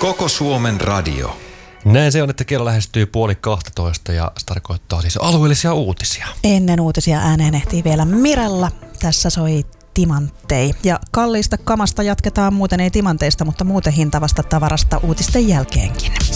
Koko Suomen radio. Näin se on, että kello lähestyy 11:30 ja se tarkoittaa siis alueellisia uutisia. Ennen uutisia ääneen ehtii vielä Mirella. Tässä soi Timanttei. Ja kalliista kamasta jatketaan, muuten ei timanteista, mutta muuten hintavasta tavarasta uutisten jälkeenkin.